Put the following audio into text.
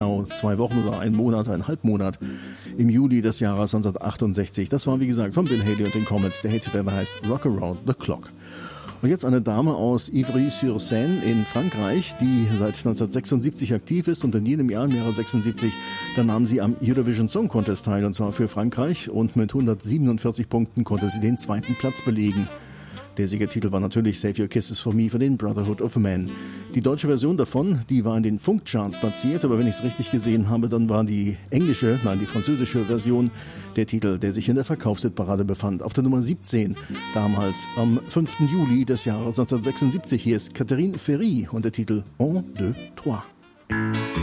genau 2 Wochen oder einen Monat, einen Halbmonat im Juli des Jahres 1968. Das war, wie gesagt, von Bill Haley und den Comets, der Hit, der heißt Rock Around the Clock. Und jetzt eine Dame aus Ivry-sur-Seine in Frankreich, die seit 1976 aktiv ist und in jenem Jahr, im Jahre 76, da nahm sie am Eurovision Song Contest teil, und zwar für Frankreich, und mit 147 Punkten konnte sie den 2. Platz belegen. Der Siegertitel war natürlich Save Your Kisses for Me von den Brotherhood of Man. Die deutsche Version davon, die war in den Funkcharts platziert, aber wenn ich es richtig gesehen habe, dann war die französische Version der Titel, der sich in der Verkaufshitparade befand, auf der Nummer 17, damals am 5. Juli des Jahres 1976. Hier ist Catherine Ferry und der Titel Un, deux, trois.